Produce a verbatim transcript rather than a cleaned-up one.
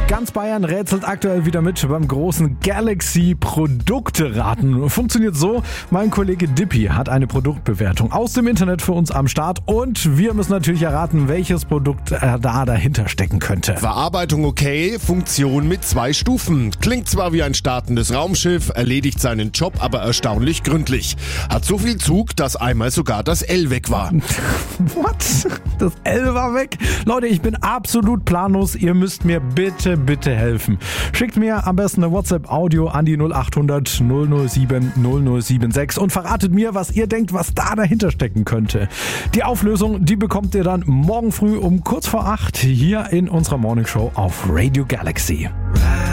Ganz Bayern rätselt aktuell wieder mit beim großen Galaxy-Produkte-Raten. Funktioniert so, mein Kollege Dippy hat eine Produktbewertung aus dem Internet für uns am Start und wir müssen natürlich erraten, welches Produkt da dahinter stecken könnte. Verarbeitung okay, Funktion mit zwei Stufen. Klingt zwar wie ein startendes Raumschiff, erledigt seinen Job aber erstaunlich gründlich. Hat so viel Zug, dass einmal sogar das L weg war. What? Das L war weg? Leute, ich bin absolut planlos. Ihr müsst mir bitte, bitte helfen. Schickt mir am besten eine WhatsApp-Audio an die null acht hundert null null sieben null null sieben sechs und verratet mir, was ihr denkt, was da dahinter stecken könnte. Die Auflösung, die bekommt ihr dann morgen früh um kurz vor acht hier in unserer Morningshow auf Radio Galaxy.